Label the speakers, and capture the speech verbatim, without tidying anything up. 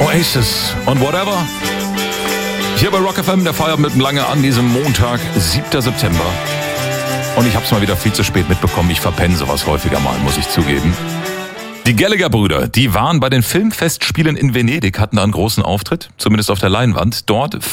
Speaker 1: Oasis und Whatever. Hier bei Rock F M, der Feierabend mit dem Lange an diesem Montag, siebter September. Und ich hab's mal wieder viel zu spät mitbekommen. Ich verpenne sowas häufiger mal, muss ich zugeben. Die Gallagher-Brüder, die waren bei den Filmfestspielen in Venedig, hatten da einen großen Auftritt, zumindest auf der Leinwand. Dort